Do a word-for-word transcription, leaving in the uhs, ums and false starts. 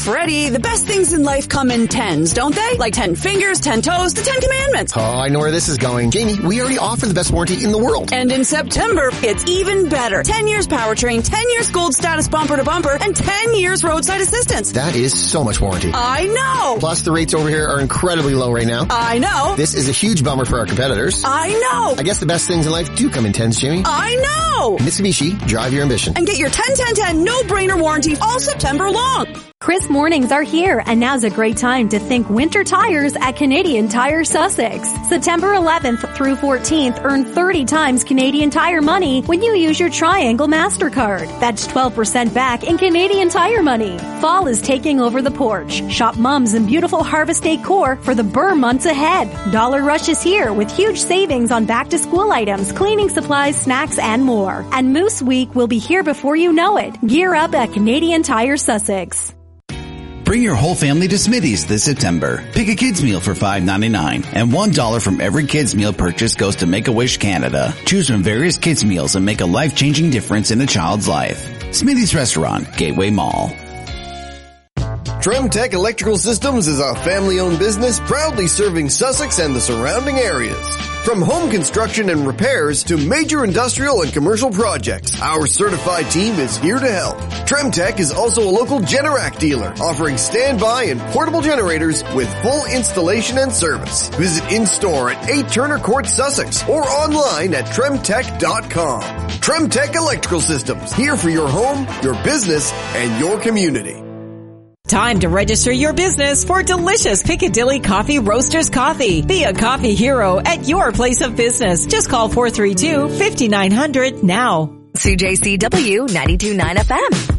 Freddie, the best things in life come in tens, don't they? Like ten fingers, ten toes, the Ten Commandments. Oh, I know where this is going. Jamie, we already offer the best warranty in the world. And in September, it's even better. ten years powertrain, ten years gold status bumper to bumper, and ten years roadside assistance. That is so much warranty. I know. Plus, the rates over here are incredibly low right now. I know. This is a huge bummer for our competitors. I know. I guess the best things in life do come in tens, Jamie. I know. Mitsubishi, drive your ambition. And get your ten ten ten no-brainer warranty all September long. Chris mornings are here, and now's a great time to think winter tires at Canadian Tire Sussex. September eleventh through fourteenth, earn thirty times Canadian Tire money when you use your Triangle MasterCard. That's twelve percent back in Canadian Tire money. Fall is taking over the porch. Shop mums and beautiful Harvest decor for the Burr months ahead. Dollar Rush is here with huge savings on back-to-school items, cleaning supplies, snacks, and more. And Moose Week will be here before you know it. Gear up at Canadian Tire Sussex. Bring your whole family to Smithy's this September. Pick a kids meal for five ninety-nine, and one dollar from every kids meal purchase goes to Make-A-Wish Canada. Choose from various kids meals and make a life-changing difference in a child's life. Smithy's Restaurant, Gateway Mall. Tremtech Electrical Systems is a family-owned business proudly serving Sussex and the surrounding areas. From home construction and repairs to major industrial and commercial projects, our certified team is here to help. Tremtech is also a local Generac dealer, offering standby and portable generators with full installation and service. Visit in-store at eight Turner Court, Sussex, or online at tremtech dot com. Tremtech Electrical Systems, here for your home, your business, and your community. Time to register your business for delicious Piccadilly Coffee Roasters coffee. Be a coffee hero at your place of business. Just call four three two, five nine zero zero now. C J C W ninety-two point nine F M.